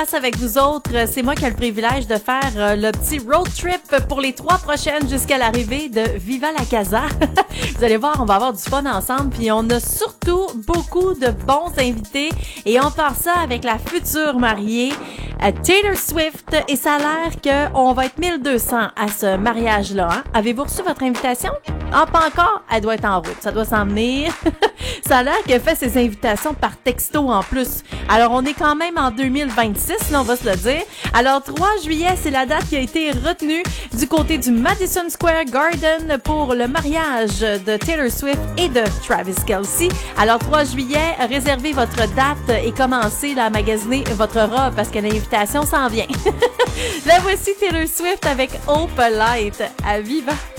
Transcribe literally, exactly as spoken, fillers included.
Avec vous autres, c'est moi qui ai le privilège de faire euh, le petit road trip pour les trois prochaines jusqu'à l'arrivée de Viva la Casa. Vous allez voir, on va avoir du fun ensemble, puis on a surtout beaucoup de bons invités et on part ça avec la future mariée à Taylor Swift et ça a l'air qu'on va être mille deux cents à ce mariage-là. Hein? Avez-vous reçu votre invitation? Ah, pas encore? Elle doit être en route, ça doit s'en venir. Ça a l'air qu'elle fait ses invitations par texto en plus. Alors, on est quand même en deux mille vingt-six, là, on va se le dire. Alors, trois juillet, c'est la date qui a été retenue du côté du Madison Square Garden pour le mariage de Taylor Swift et de Travis Kelce. Alors, trois juillet, réservez votre date et commencez là, à magasiner votre robe parce que l'invitation s'en vient. Là, voici Taylor Swift avec Hope Light à Viva.